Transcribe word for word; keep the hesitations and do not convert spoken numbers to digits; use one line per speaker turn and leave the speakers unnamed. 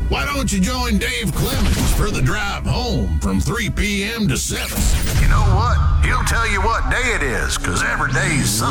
Why don't you join Dave Clemens for the drive home from three p.m. to seven?
You know what? He'll tell you what day it is, because every day's something.